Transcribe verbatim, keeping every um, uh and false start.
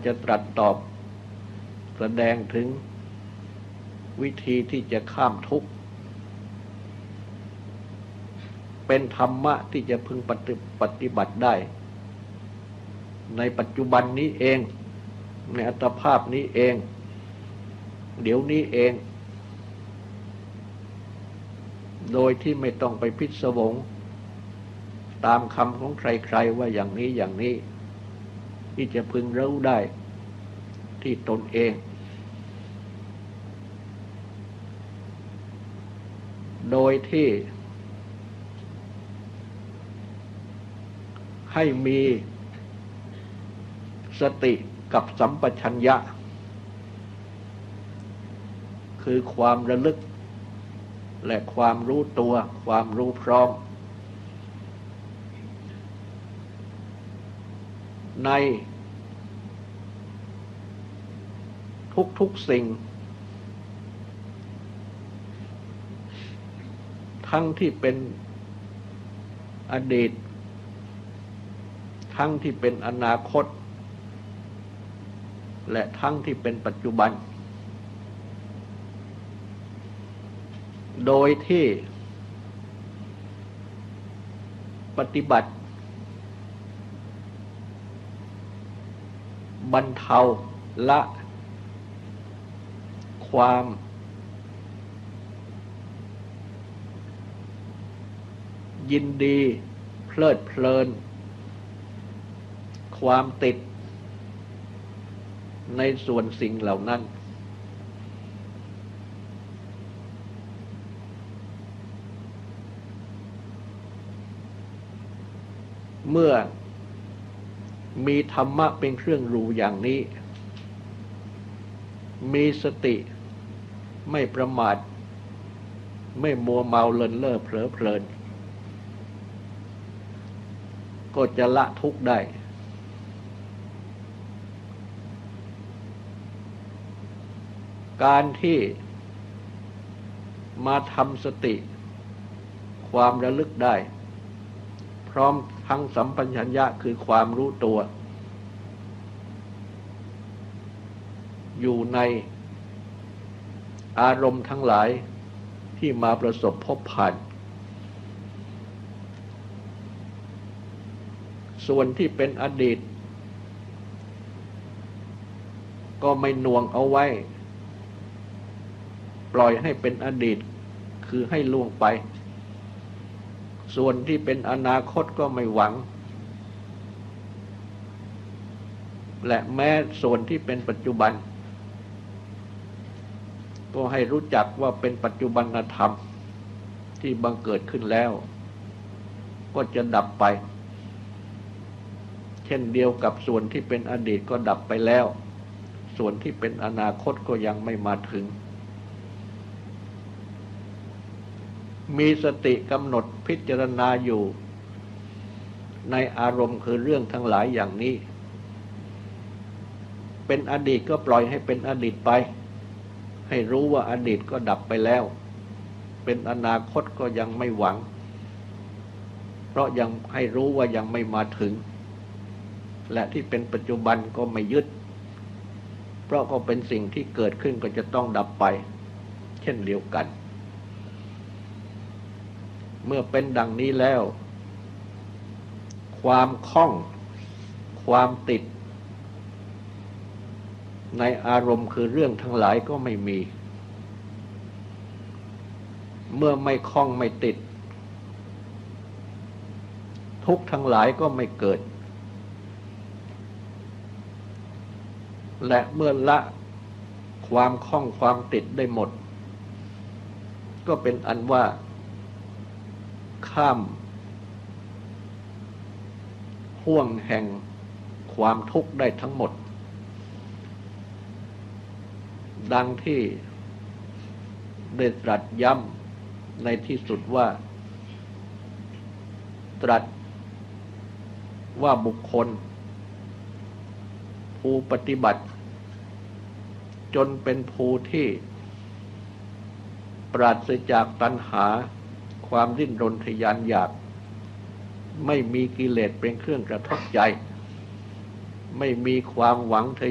จะตรัสตอบแสดงถึงวิธีที่จะข้ามทุกข์เป็นธรรมะที่จะพึงปฏิบัติได้ในปัจจุบันนี้เองในอัตภาพนี้เองเดี๋ยวนี้เองโดยที่ไม่ต้องไปพิศวงตามคำของใครๆว่าอย่างนี้อย่างนี้ที่จะพึงรู้ได้ที่ตนเองโดยที่ให้มีสติกับสัมปชัญญะคือความระลึกและความรู้ตัวความรู้พร้อมในทุกๆสิ่งทั้งที่เป็นอดีตทั้งที่เป็นอนาคตและทั้งที่เป็นปัจจุบันโดยที่ปฏิบัติบรรเทาละความยินดีเพลิดเพลินความติดในส่วนสิ่งเหล่านั้นเมื่อมีธรรมะเป็นเครื่องรู้อย่างนี้มีสติไม่ประมาทไม่มัวเมาเลินเล่อเผลอเพลินก็จะละทุกข์ได้การที่มาทำสติความระลึกได้พร้อมทั้งสัมปชัญญะคือความรู้ตัวอยู่ในอารมณ์ทั้งหลายที่มาประสบพบผ่านส่วนที่เป็นอดีตก็ไม่หน่วงเอาไว้ปล่อยให้เป็นอดีตคือให้ล่วงไปส่วนที่เป็นอนาคตก็ไม่หวังและแม้ส่วนที่เป็นปัจจุบันก็ให้รู้จักว่าเป็นปัจจุบันธรรมที่บังเกิดขึ้นแล้วก็จะดับไปเช่นเดียวกับส่วนที่เป็นอดีตก็ดับไปแล้วส่วนที่เป็นอนาคตก็ยังไม่มาถึงมีสติกำหนดพิจารณาอยู่ในอารมณ์คือเรื่องทั้งหลายอย่างนี้เป็นอดีตก็ปล่อยให้เป็นอดีตไปให้รู้ว่าอดีตก็ดับไปแล้วเป็นอนาคตก็ยังไม่หวังเพราะยังให้รู้ว่ายังไม่มาถึงและที่เป็นปัจจุบันก็ไม่ยึดเพราะก็เป็นสิ่งที่เกิดขึ้นก็จะต้องดับไปเช่นเดียวกันเมื่อเป็นดังนี้แล้วความคล้องความติดในอารมณ์คือเรื่องทั้งหลายก็ไม่มีเมื่อไม่คล้องไม่ติดทุกข์ทั้งหลายก็ไม่เกิดและเมื่อละความคล้องความติดได้หมดก็เป็นอันว่าข้ามห่วงแห่งความทุกข์ได้ทั้งหมดดังที่ได้ตรัสย้ำในที่สุดว่าตรัสว่าบุคคลผู้ปฏิบัติจนเป็นผู้ที่ปราศจากตัณหาความดิ้นรนทะยานอยากไม่มีกิเลสเป็นเครื่องกระทบใจไม่มีความหวังทะ